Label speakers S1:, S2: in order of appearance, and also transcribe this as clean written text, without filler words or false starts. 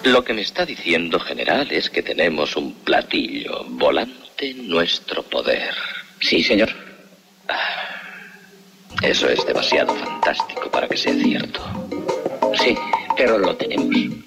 S1: Lo que me está diciendo, general, es que tenemos un platillo volante en nuestro poder.
S2: Sí, señor.
S1: Eso es demasiado fantástico para que sea cierto.
S2: Sí, pero lo tenemos.